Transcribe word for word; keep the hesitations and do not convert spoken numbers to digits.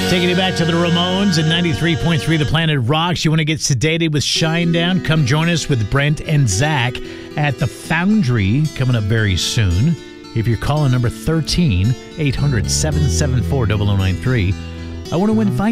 Taking you back to the Ramones and ninety-three point three The Planet Rocks. You want to get sedated with Shinedown? Come join us with Brent and Zach at the Foundry coming up very soon. If you're calling number thirteen, eight hundred, seven seven four, zero zero nine three, I want to invite